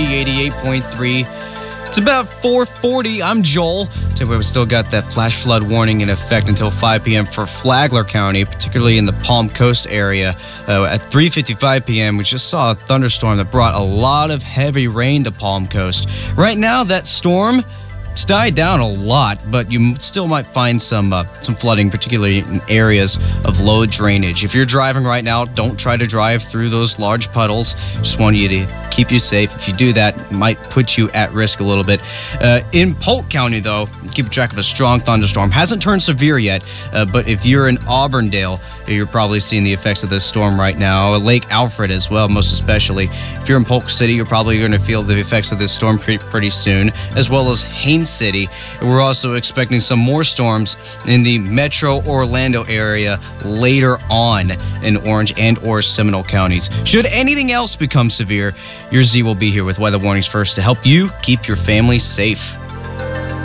Z88.3. It's about 4:40. I'm Joel. So we've still got that flash flood warning in effect until 5 p.m. for Flagler County, particularly in the Palm Coast area. At 3:55 p.m., we just saw a thunderstorm that brought a lot of heavy rain to Palm Coast. Right now, that storm, it's died down a lot, but you still might find some flooding, particularly in areas of low drainage. If you're driving right now, don't try to drive through those large puddles. Just want you to keep you safe. If you do that, it might put you at risk a little bit. In Polk County, though, keep track of a strong thunderstorm. Hasn't turned severe yet, but if you're in Auburndale, you're probably seeing the effects of this storm right now. Lake Alfred as well, most especially. If you're in Polk City, you're probably going to feel the effects of this storm pretty soon, as well as Haines City. And we're also expecting some more storms in the metro Orlando area later on in Orange and or Seminole counties. Should anything else become severe, your Z will be here with weather warnings first to help you keep your family safe.